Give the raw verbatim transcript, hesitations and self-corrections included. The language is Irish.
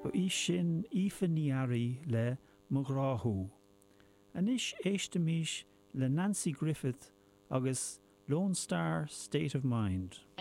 ba í sin ífaníarí le Moghráthú. Anis éistimís le Nancy Griffith agus Lone Star State of Mind.